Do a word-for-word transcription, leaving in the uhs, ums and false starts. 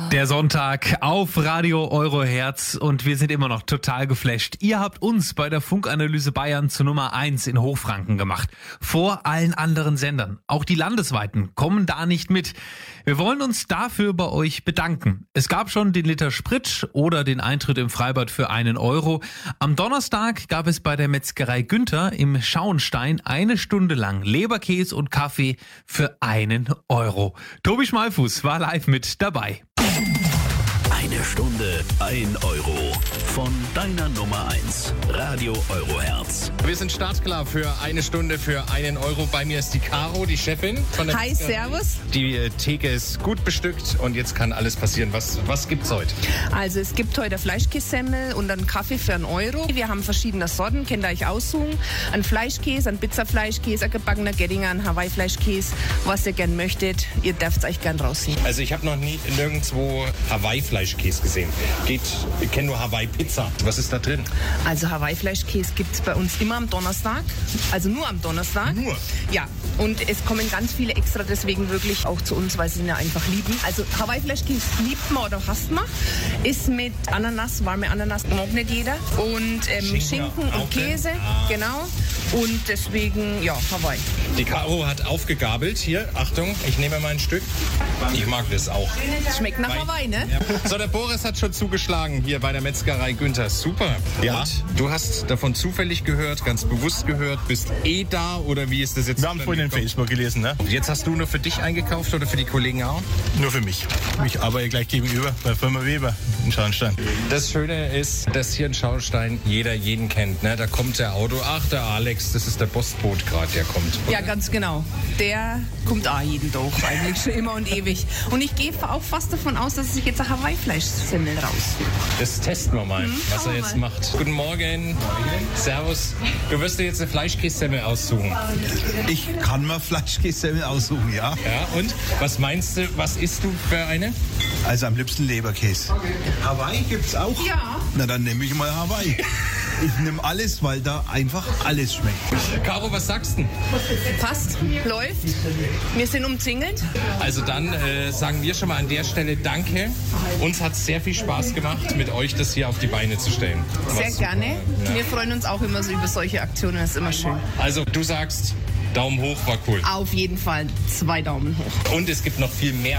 Der Sonntag auf Radio Euro Herz und wir sind immer noch total geflasht. Ihr habt uns bei der Funkanalyse Bayern zur Nummer eins in Hochfranken gemacht. Vor allen anderen Sendern. Auch die landesweiten kommen da nicht mit. Wir wollen uns dafür bei euch bedanken. Es gab schon den Liter Sprit oder den Eintritt im Freibad für einen Euro. Am Donnerstag gab es bei der Metzgerei Günther im Schauenstein eine Stunde lang Leberkäse und Kaffee für einen Euro. Tobi Schmalfuß war live mit dabei. Eine Stunde, ein Euro. Von deiner Nummer eins. Radio Euro Herz. Wir sind startklar für eine Stunde für einen Euro. Bei mir ist die Caro, die Chefin von der Hi, Metzgerei. servus. Die äh, Theke ist gut bestückt und jetzt kann alles passieren. Was, was gibt's heute? Also es gibt heute Fleischkässemmel und einen Kaffee für einen Euro. Wir haben verschiedene Sorten, könnt ihr euch aussuchen. Ein Fleischkäse, ein Pizzafleischkäse, ein gebackener Geddinger, ein Hawaii-Fleischkäse. Was ihr gern möchtet, ihr dürft es euch gern rausziehen. Also ich habe noch nie nirgendwo Hawaii-Fleischkäse gesehen. Geht, ich kenne nur Hawaii-Pizza. Was ist da drin? Also Hawaii-Fleischkäse gibt es bei uns immer am Donnerstag. Also nur am Donnerstag. Nur? Ja. Und es kommen ganz viele extra deswegen wirklich auch zu uns, weil sie ihn ja einfach lieben. Also Hawaii-Fleischkäse liebt man oder hasst man. Ist mit Ananas, warme Ananas, mag nicht jeder. Und ähm, Schinken, Schinken und auch Käse, ah. genau. Und deswegen, ja, Hawaii. Die Caro hat aufgegabelt. Hier, Achtung, ich nehme mal ein Stück. Ich mag das auch. Schmeckt nach Hawaii, ne? So, der Boris hat schon zugeschlagen hier bei der Metzgerei Günther. Super. Ja. Und du hast davon zufällig gehört, ganz bewusst gehört, bist eh da oder wie ist das jetzt? Wir haben es vorhin in Facebook gelesen, ne? Jetzt hast du nur für dich eingekauft oder für die Kollegen auch? Nur für mich. Ich arbeite gleich gegenüber bei Firma Weber in Schauenstein. Das Schöne ist, dass hier in Schauenstein jeder jeden kennt. Ne? Da kommt der Auto. Ach, der Alex, das ist der Postbote gerade, der kommt. Ja, ganz genau. Der kommt auch jeden Tag, eigentlich schon immer und ewig. Und ich gehe auch fast davon aus, dass sich jetzt ein Hawaii-Fleischsemmel raus. Das testen wir mal, Mhm, was schauen er wir jetzt mal. macht. Guten Morgen. Servus. Du wirst dir jetzt eine Fleischkässemmel aussuchen. Ich kann mir Fleischkässemmel aussuchen, ja. Ja, und? Was meinst du, was isst du für eine? Also am liebsten Leberkäse. Hawaii gibt's auch? Ja. Na, dann nehme ich mal Hawaii. Ich nehme alles, weil da einfach alles schmeckt. Caro, was sagst du? Passt, läuft. Wir sind umzingelt. Also dann äh, sagen wir schon mal an der Stelle Danke. Uns hat es sehr viel Spaß gemacht, mit euch das hier auf die Beine zu stellen. Sehr Was gerne. super, Wir ja. freuen uns auch immer so über solche Aktionen. Das ist immer schön. Also du sagst, Daumen hoch war cool. Auf jeden Fall zwei Daumen hoch. Und es gibt noch viel mehr.